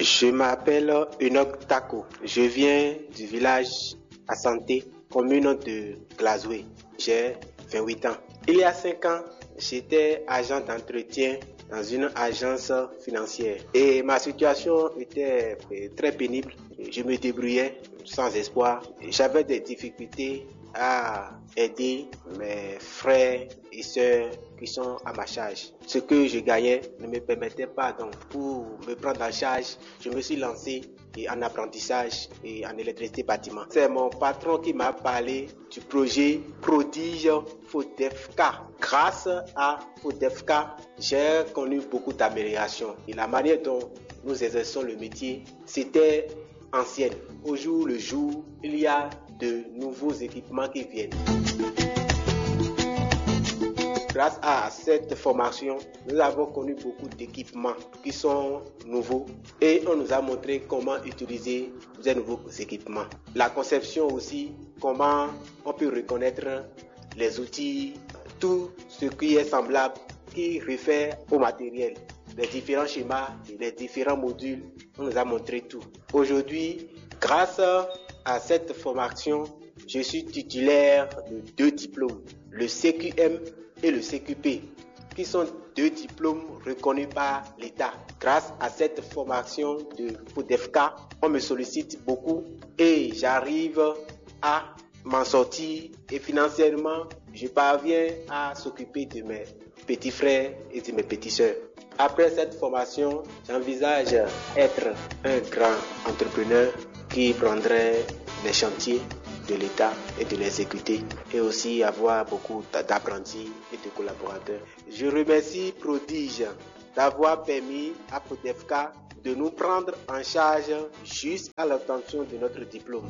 Je m'appelle Enoch Tako. Je viens du village à Santé, commune de Glazoué. J'ai 28 ans. Il y a 5 ans, j'étais agent d'entretien dans une agence financière. Et ma situation était très pénible. Je me débrouillais sans espoir. J'avais des difficultés à aider mes frères et sœurs qui sont à ma charge. Ce que je gagnais ne me permettait pas, donc pour me prendre en charge, je me suis lancé en apprentissage et en électricité bâtiment. C'est mon patron qui m'a parlé du projet Prodige FODEFK. Grâce à FODEFK, j'ai connu beaucoup d'améliorations. Et la manière dont nous exerçons le métier, c'était ancienne. Au jour le jour, il y a de nouveaux équipements qui viennent. Grâce à cette formation, nous avons connu beaucoup d'équipements qui sont nouveaux et on nous a montré comment utiliser ces nouveaux équipements. La conception aussi, comment on peut reconnaître les outils, tout ce qui est semblable, qui réfère au matériel. Les différents schémas, les différents modules, on nous a montré tout. Aujourd'hui, grâce à cette formation, je suis titulaire de 2 diplômes, le CQM et le CQP, qui sont 2 diplômes reconnus par l'État. Grâce à cette formation de FODEFK, on me sollicite beaucoup et j'arrive à m'en sortir et financièrement, je parviens à s'occuper de mes petits frères et de mes petites sœurs. Après cette formation, j'envisage être un grand entrepreneur qui prendrait les chantiers de l'État et de l'exécuter et aussi avoir beaucoup d'apprentis et de collaborateurs. Je remercie Prodige d'avoir permis à FODEFK de nous prendre en charge jusqu'à l'obtention de notre diplôme.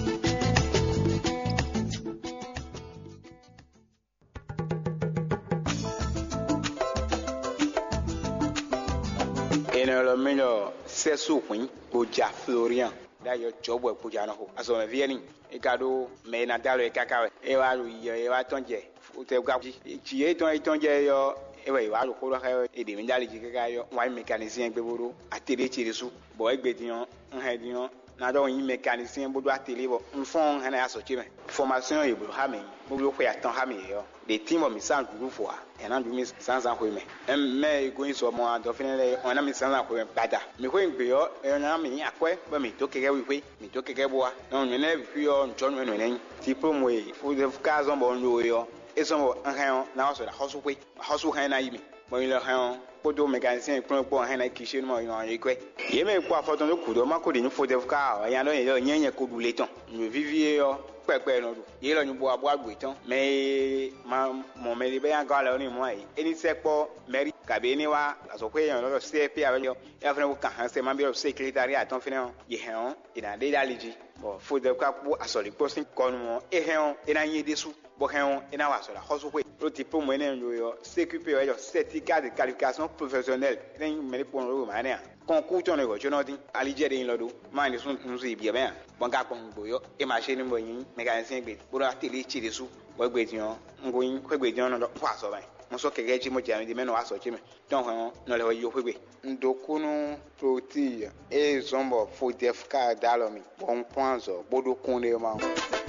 Le meilleur c'est soukouin Boja Florian d'ailleurs job pour Janoho à son vieni et cadeau mais Natalo et Kakawe et va tonje ou te gaji qui est ton yo et va le colo et des mindali qui gayo un mécanicien beboro à télé sous boy bédion un hédion nado un mécanicien bodo à télé bon un fond hana associé formation et Hami bobo ko ya ton Hami yo des team of misan groupe fois et nan du mis sans en quoi mais going so mo do finale on a mis sans en quoi bada mi ko ngbe yo e na mi akwe ba mi to keke wi mi to keke boa non mi na bi yo njon no nen diplôme we fu de cas on bon yo et so en han na so da hosu han na yimi mo ile han podo mécanicien plan po han na kiche mo yo ekwe ye me kwa foto no kudo ma ko de ni fo de ka ya no ye nyenye ko du leton mi vivie yo pẹpẹ no do ye lo nyu bo abo agbo itan me ma mo me le be yan ga le ni mo ai eni sepo meri ka be ni wa aso ko yan lo CP ave yo ya fene ko kan se ma bi secretariat ton fene ye hen ina de daliji bo fo de ka po asoli ko sin ko no e hen ina yin de su bo hen ina wa so la hoso ko lo tipo mo ene yo CQP yo certificat de qualification professionnelle ina me le pon ro ma ne concours ton nego jonodi alijere in lodo ma ni sun nzu bi ben bon ka kon boyo e ma she ni bo yin mécanicien gbe bo ra tele chi de su bo gbe tiyan ngoyin ko gbe tiyan no fa so ban mo so keke chi mo jami de meno wa so chi me ton ho no le yo gbe ndokunu proti e zombo FODEFK dalomi bon ponzo bodo kunde ma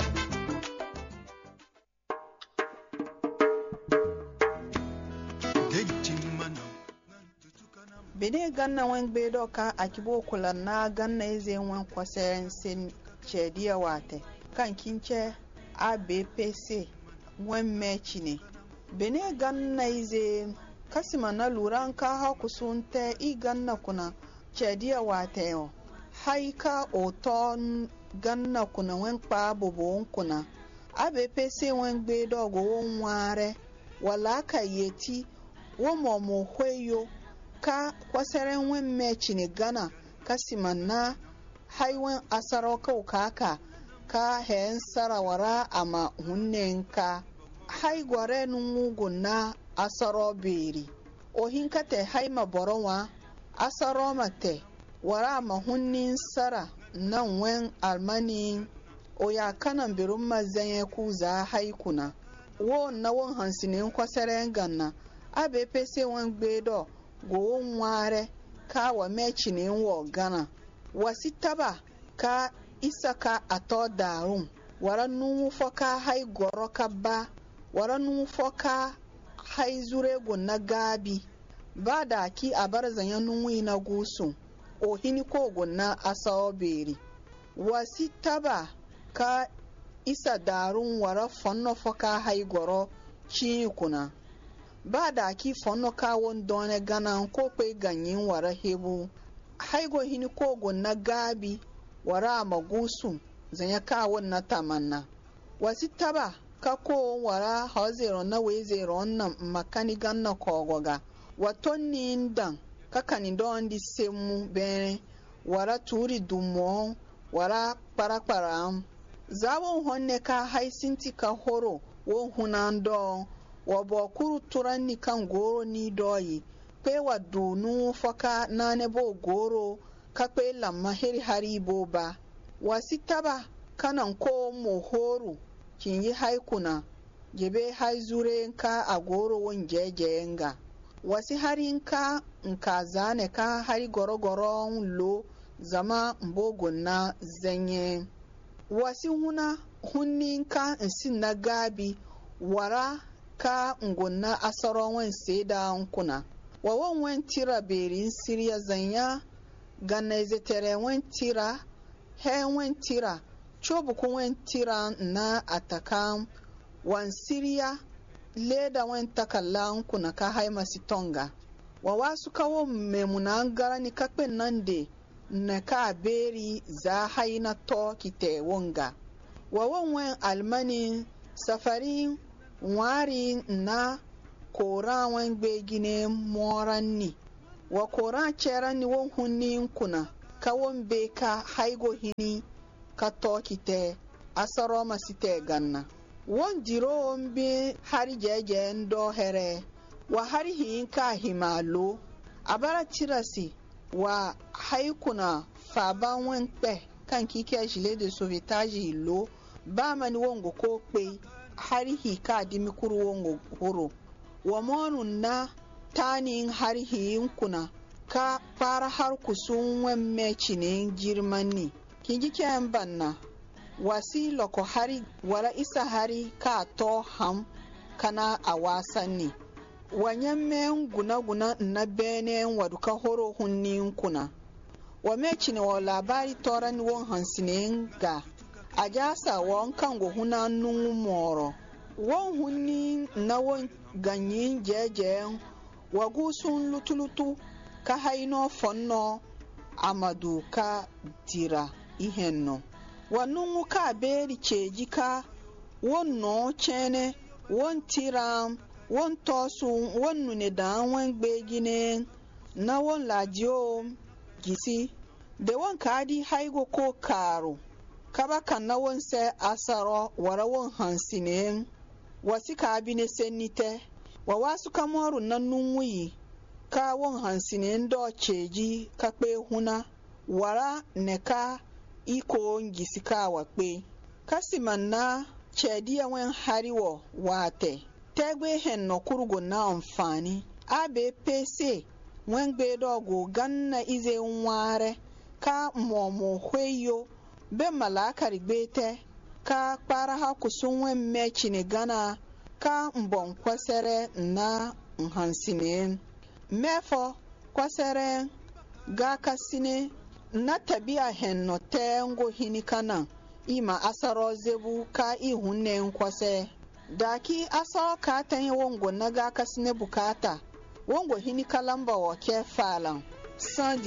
Bene ganna wen gbedo ka akibo kula na ganna eze wen kwaseren sen chediya wate kan kinche ABPC wen mechi ne bene ganna ize kasima na luran ka ha kusunte I ganna kuna chediya wate yo haika oton ganna kuna wen pa bobo kuna ABPC wen gbedo go won ware wala ka yeti wo mo hweyo ka kwasaren wen meci ne gana kasiman na haiwan asaro kaka ka hen sarawara ama hunnen ka hai gware numugun na asaro beri ohin kate haima boronwa asaro mate wara ma hunnin sara nan wen almani oya kanan birun mazanye kuza haikuna wo na won hansinin kwasaren ganna ABPC wen gbedo go nware ka wa mechini wo gana wasi taba ka isa ka ato darun wara numu foka hai goro ka ba wara numu foka hai zure na gabi ba da ki a bar zanyen numu na gusu o hini ko gonna asawo beri wasi taba ka isa darun wara fonno foka hai goro chi kuna ba da ki fonno ka won done gana ko kwe ganyin wara hebu haigo hini ko gonna gabi wara magusu zanya ka won na tamanna wasi taba ka ko wara hazero na wezero na makani ganna kogoga watonni ndan ka kani don di semu bene wara turi dumo wara parakparam zawon honne ka haisinti ka horo won hunando wabo kuru turanni kan goro ni doyi pe wa dunu foka nane bo goro ka pe lamma heri haribo ba wasi taba kanan ko mo horu kinyi haikuna gebe haizure ka a goro won jejenga wasi harinka nka zane ka hari goro lo zama mbogo na zenye wasi hunninka nsin na gabi wara ka ngonna asaro wen seda nkuna wawon wen tira berin siriya zanya ganaize tere wen tira he wen tira chobu ku wen tira na ataka wan siriya leda wen takalla nkuna ka haima sitonga wawasu kawo memuna garani kakpen nande na ka beri za haina to kite wonga wawon wen almani safari wari na koran wan gbegine moranni wa koran cherani won hunni kuna ka won be ka haigo hini ka tokite asaro masite ganna won diro won be hari jeje ndo here wa hari hin ka himalo abara tirasi wa haikuna faban wan pe kan kike jile de sauvetage lo ba mani wongo ko pe harihi ka dimi kuru wongo horo wa monu na tanin harihi kuna ka fara har kusun wen meci ne girmanni kinji kyan banna wasi loko hari wala isa hari ka to ham kana a wasanni wanyan men guna na bene waduka horo hunnin kuna wa meci ne wa labari toran won hansinin ga a jasa won kango huna nun moro won hunni na won ganyin jeje wagu sun lutulutu ka haino fonno amadu ka dira ihenno wannun ka beri ceji ka won no chene won tiram won tosu won nune dan won gbegine na won ladio gisi de won kadi haigo ko karo kaba kan na won se asaro wara won hansine wasi ka abine senite wa wasu kamoru nannun wuyi ka won hansine ndo ceji ka pe huna wara neka iko ngisi ka wa pe kasiman na cediya wen hariwo wate tegbe hen no kurugo na amfani abpc wen gbe dogo ganna ize nware ka momo hweyo be malakari gbete ka kpara ha kusun wen mechini gana ka mbon kwasere na nhansine mefo kwasere ga kasine na tabia henno tengo hinikana ima asaro zebu ka ihunne nkwase daki asaro ka tanye wongo na ga kasine bukata wongo hinikalamba wa ke falan san